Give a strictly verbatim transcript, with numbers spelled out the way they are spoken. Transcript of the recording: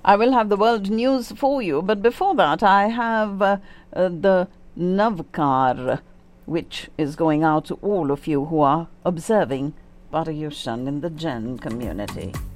I will have the world news for you, but before that I have uh, uh, the Navkar, which is going out to all of you who are observing Paryushan in the Jain community.